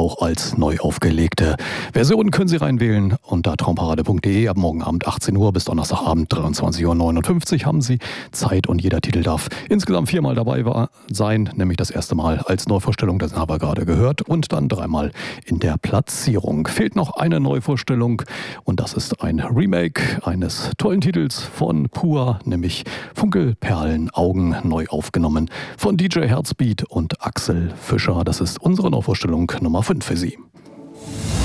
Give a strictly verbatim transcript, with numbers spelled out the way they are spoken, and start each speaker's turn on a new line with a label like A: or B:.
A: auch als neu aufgelegte Version können Sie reinwählen unter traumparade punkt de. Ab morgen Abend achtzehn Uhr bis Donnerstagabend dreiundzwanzig Uhr neunundfünfzig haben Sie Zeit und jeder Titel darf insgesamt viermal dabei war, sein, nämlich das erste Mal als Neuvorstellung, das haben wir gerade gehört, und dann dreimal in der Platzierung. Fehlt noch eine Neuvorstellung und das ist ein Remake eines tollen Titels von Pur, nämlich Funkelperlen Augen, neu aufgenommen von D J Herzbeat und Axel Fischer. Das ist unsere Neuvorstellung Nummer fünf für Sie.